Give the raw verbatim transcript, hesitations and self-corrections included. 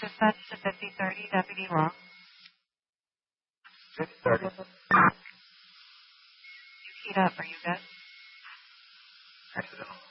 Dispatch to fifty thirty, Deputy Rock. fifty thirty. You keyed up. Are you good? Accidental.